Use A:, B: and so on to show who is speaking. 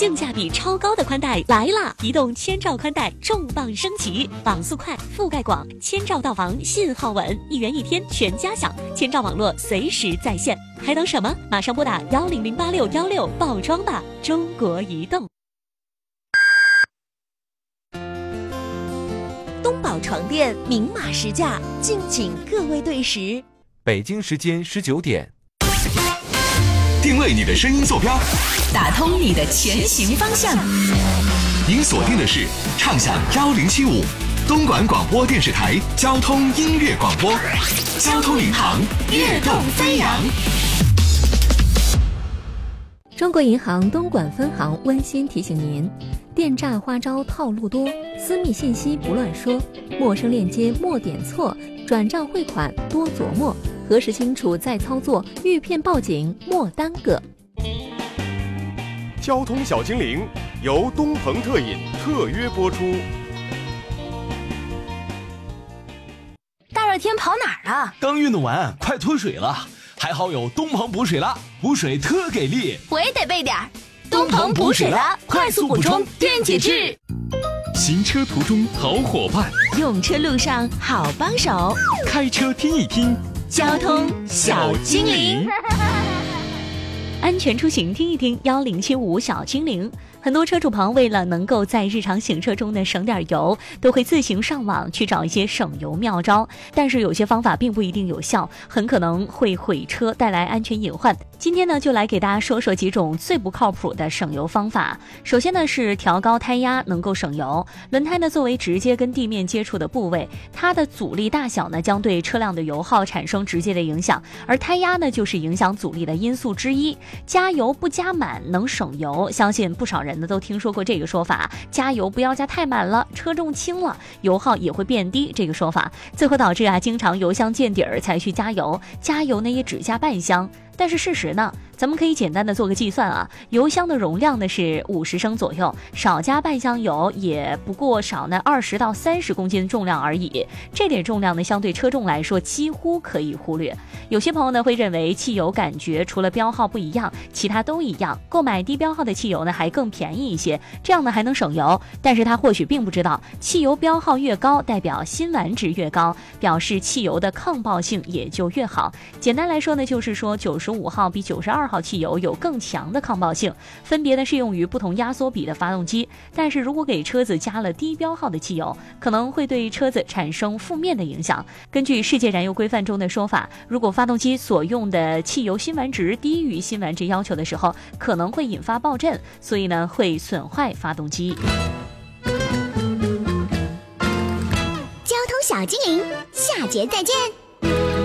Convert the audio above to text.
A: 性价比超高的宽带来啦！移动千兆宽带重磅升级，网速快，覆盖广，千兆到防，信号稳，1元1天全家享，千兆网络随时在线，还等什么？马上拨打1008616报装吧！中国移动。
B: 东宝床垫明码实价，敬请各位对时。
C: 北京时间19点。
D: 定位你的声音坐标，
E: 打通你的前行方向。
D: 您锁定的是畅享1075东莞广播电视台交通音乐广播，交通银行跃动飞扬。
F: 中国银行东莞分行温馨提醒您：电诈花招套路多，私密信息不乱说，陌生链接莫点错，转账汇款多琢磨，核实清楚再操作，遇骗报警莫耽搁。
G: 交通小精灵由东鹏特饮特约播出。
E: 大热天跑哪儿啊？
H: 刚运动完，快脱水了，还好有东鹏补水了，补水特给力。
E: 我也得备点儿。东鹏补水了，快速补充电解质。
D: 行车途中好伙伴，
E: 用车路上好帮手，
D: 开车听一听
E: 交通小精灵。
A: 安全出行听一听1075小精灵。很多车主朋友为了能够在日常行车中呢省点油，都会自行上网去找一些省油妙招，但是有些方法并不一定有效，很可能会毁车，带来安全隐患。今天呢就来给大家说说几种最不靠谱的省油方法。首先呢是调高胎压能够省油。轮胎呢作为直接跟地面接触的部位，它的阻力大小呢将对车辆的油耗产生直接的影响，而胎压呢就是影响阻力的因素之一。加油不加满能省油，相信不少人呢都听说过这个说法，加油不要加太满了，车重轻了，油耗也会变低，这个说法最后导致经常油箱见底儿才去加油，加油呢也只加半箱。但是事实呢，咱们可以简单的做个计算啊，油箱的容量呢是50升左右，少加半箱油也不过少呢20到30公斤重量而已，这点重量呢相对车重来说几乎可以忽略。有些朋友呢会认为汽油感觉除了标号不一样，其他都一样，购买低标号的汽油呢还更便宜一些，这样呢还能省油。但是他或许并不知道，汽油标号越高代表辛烷值越高，表示汽油的抗爆性也就越好。简单来说呢，就是说95号比92号汽油有更强的抗爆性，分别呢适用于不同压缩比的发动机。但是如果给车子加了低标号的汽油，可能会对车子产生负面的影响。根据世界燃油规范中的说法，如果发动机所用的汽油辛烷值低于辛烷值要求的时候，可能会引发爆震，所以呢会损坏发动机。
I: 交通小精灵，下节再见。